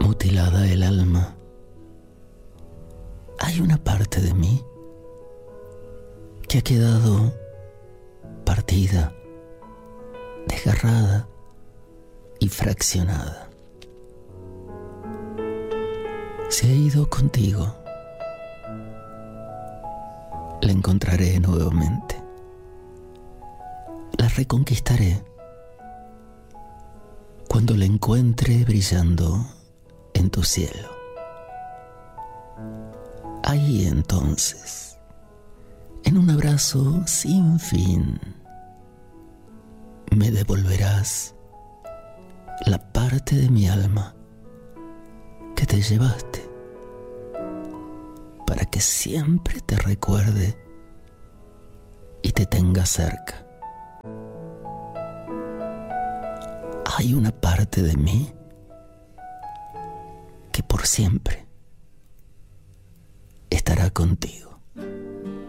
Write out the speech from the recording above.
mutilada el alma, hay una parte de mí que ha quedado partida, desgarrada y fraccionada. Se ha ido contigo. La encontraré nuevamente. La reconquistaré cuando la encuentre brillando en tu cielo. Ahí entonces, en un abrazo sin fin, me devolverás la parte de mi alma que te llevaste, para que siempre te recuerde y te tenga cerca. Hay una parte de mí que por siempre estará contigo.